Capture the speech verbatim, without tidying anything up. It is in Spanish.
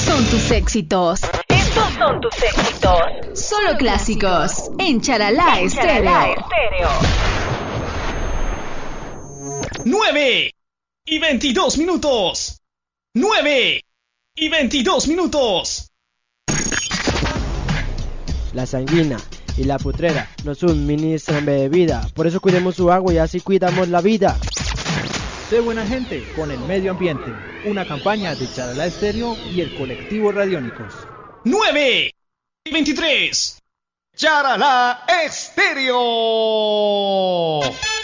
son tus éxitos. Estos son tus éxitos. Solo clásicos en Charalá Estéreo. nueve y veintidós minutos. nueve y veintidós minutos. La sanguina y la putrera nos suministran bebida. Por eso cuidemos su agua y así cuidamos la vida. Sé buena gente con el medio ambiente. Una campaña de Charalá Estéreo y el colectivo Radiónicos. nueve y veintitrés. Charalá Estéreo.